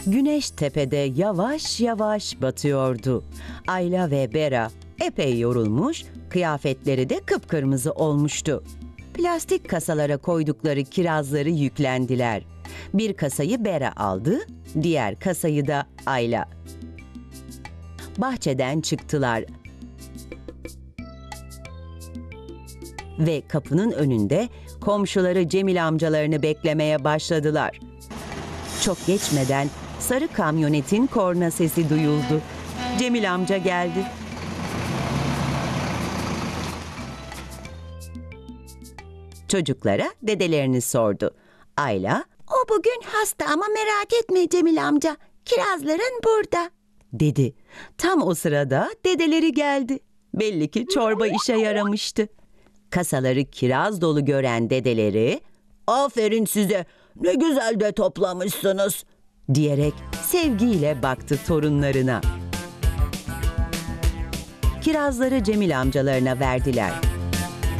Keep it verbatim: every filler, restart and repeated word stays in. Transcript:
Güneş tepede yavaş yavaş batıyordu. Ayla ve Bera epey yorulmuş, kıyafetleri de kıpkırmızı olmuştu. Plastik kasalara koydukları kirazları yüklendiler. Bir kasayı Bera aldı, diğer kasayı da Ayla. Bahçeden çıktılar ve kapının önünde komşuları Cemil amcalarını beklemeye başladılar. Çok geçmeden sarı kamyonetin korna sesi duyuldu. Cemil amca geldi. Çocuklara dedelerini sordu. Ayla, "O bugün hasta ama merak etme Cemil amca, kirazların burada," dedi. Tam o sırada dedeleri geldi. Belli ki çorba işe yaramıştı. Kasaları kiraz dolu gören dedeleri, "Aferin size, ne güzel de toplamışsınız," diyerek sevgiyle baktı torunlarına. Kirazları Cemil amcalarına verdiler.